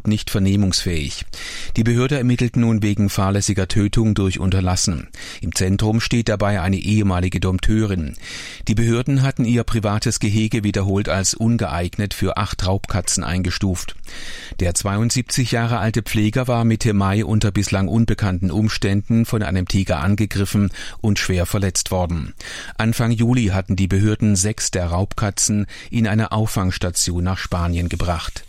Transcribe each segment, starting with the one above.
absolut nicht vernehmungsfähig. Die Behörde ermittelt nun wegen fahrlässiger Tötung durch Unterlassen. Im Zentrum steht dabei eine ehemalige Dompteurin. Die Behörden hatten ihr privates Gehege wiederholt als ungeeignet für 8 Raubkatzen eingestuft. Der 72 Jahre alte Pfleger war Mitte Mai unter bislang unbekannten Umständen von einem Tiger angegriffen und schwer verletzt worden. Anfang Juli hatten die Behörden 6 der Raubkatzen in eine Auffangstation nach Spanien gebracht.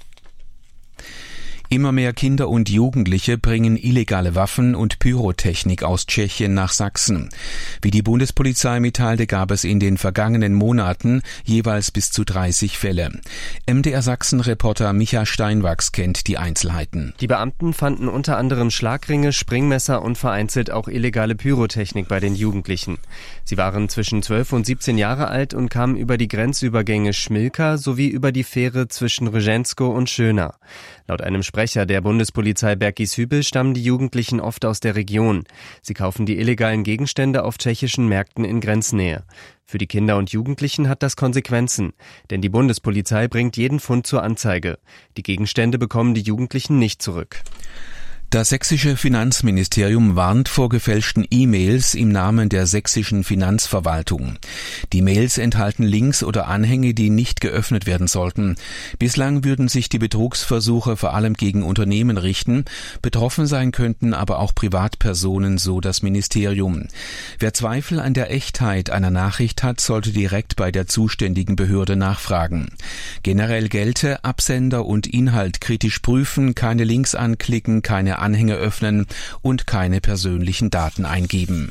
Immer mehr Kinder und Jugendliche bringen illegale Waffen und Pyrotechnik aus Tschechien nach Sachsen. Wie die Bundespolizei mitteilte, gab es in den vergangenen Monaten jeweils bis zu 30 Fälle. MDR Sachsen-Reporter Micha Steinwachs kennt die Einzelheiten. Die Beamten fanden unter anderem Schlagringe, Springmesser und vereinzelt auch illegale Pyrotechnik bei den Jugendlichen. Sie waren zwischen 12 und 17 Jahre alt und kamen über die Grenzübergänge Schmilka sowie über die Fähre zwischen Rzeńsko und Schöna. Laut einem Sprecher der Bundespolizei Bergisch-Hübel stammen die Jugendlichen oft aus der Region. Sie kaufen die illegalen Gegenstände auf tschechischen Märkten in Grenznähe. Für die Kinder und Jugendlichen hat das Konsequenzen, denn die Bundespolizei bringt jeden Fund zur Anzeige. Die Gegenstände bekommen die Jugendlichen nicht zurück. Das sächsische Finanzministerium warnt vor gefälschten E-Mails im Namen der sächsischen Finanzverwaltung. Die Mails enthalten Links oder Anhänge, die nicht geöffnet werden sollten. Bislang würden sich die Betrugsversuche vor allem gegen Unternehmen richten. Betroffen sein könnten aber auch Privatpersonen, so das Ministerium. Wer Zweifel an der Echtheit einer Nachricht hat, sollte direkt bei der zuständigen Behörde nachfragen. Generell gelte, Absender und Inhalt kritisch prüfen, keine Links anklicken, keine Anhänge öffnen und keine persönlichen Daten eingeben.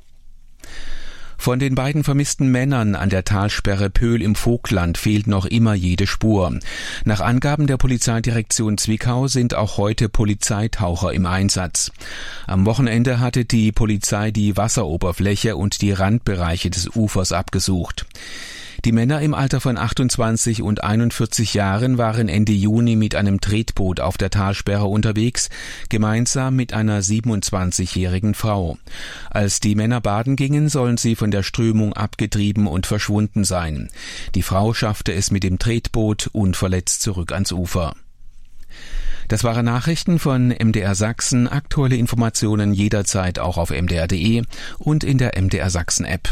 Von den beiden vermissten Männern an der Talsperre Pöhl im Vogtland fehlt noch immer jede Spur. Nach Angaben der Polizeidirektion Zwickau sind auch heute Polizeitaucher im Einsatz. Am Wochenende hatte die Polizei die Wasseroberfläche und die Randbereiche des Ufers abgesucht. Die Männer im Alter von 28 und 41 Jahren waren Ende Juni mit einem Tretboot auf der Talsperre unterwegs, gemeinsam mit einer 27-jährigen Frau. Als die Männer baden gingen, sollen sie von der Strömung abgetrieben und verschwunden sein. Die Frau schaffte es mit dem Tretboot unverletzt zurück ans Ufer. Das waren Nachrichten von MDR Sachsen. Aktuelle Informationen jederzeit auch auf mdr.de und in der MDR Sachsen App.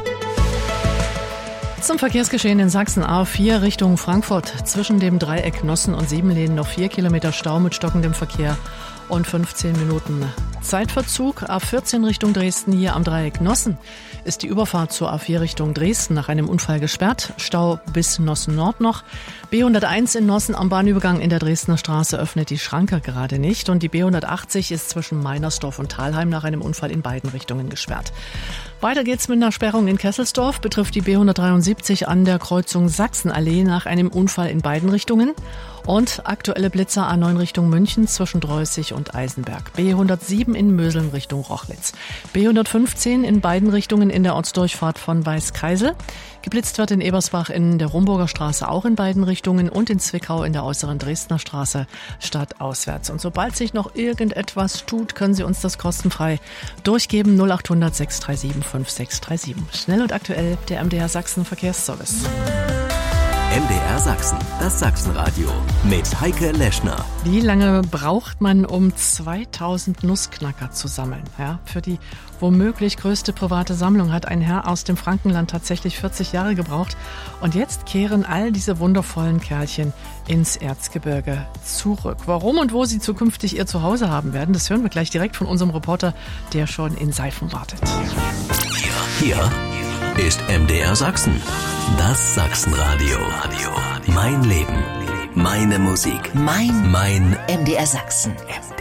Zum Verkehrsgeschehen in Sachsen A4 Richtung Frankfurt. Zwischen dem Dreieck Nossen und Siebenlehnen noch 4 Kilometer Stau mit stockendem Verkehr und 15 Minuten Zeitverzug. A14 Richtung Dresden, hier am Dreieck Nossen ist die Überfahrt zur A4 Richtung Dresden nach einem Unfall gesperrt. Stau bis Nossen Nord noch. B101 in Nossen am Bahnübergang in der Dresdner Straße öffnet die Schranke gerade nicht. Und die B180 ist zwischen Meinersdorf und Thalheim nach einem Unfall in beiden Richtungen gesperrt. Weiter geht's mit einer Sperrung in Kesselsdorf, betrifft die B173 an der Kreuzung Sachsenallee nach einem Unfall in beiden Richtungen. Und aktuelle Blitzer A9 Richtung München zwischen Dreußig und Eisenberg. B107 in Möseln Richtung Rochlitz. B115 in beiden Richtungen in der Ortsdurchfahrt von Weißkeisel. Geblitzt wird in Ebersbach in der Rumburger Straße auch in beiden Richtungen und in Zwickau in der äußeren Dresdner Straße stadtauswärts. Und sobald sich noch irgendetwas tut, können Sie uns das kostenfrei durchgeben. 0800 637 5637. Schnell und aktuell der MDR Sachsen Verkehrsservice. MDR Sachsen, das Sachsenradio mit Heike Leschner. Wie lange braucht man, um 2000 Nussknacker zu sammeln? Ja, für die womöglich größte private Sammlung hat ein Herr aus dem Frankenland tatsächlich 40 Jahre gebraucht. Und jetzt kehren all diese wundervollen Kerlchen ins Erzgebirge zurück. Warum und wo sie zukünftig ihr Zuhause haben werden, das hören wir gleich direkt von unserem Reporter, der schon in Seifen wartet. Hier ist MDR Sachsen, das Sachsenradio. Mein Leben, meine Musik, mein MDR Sachsen.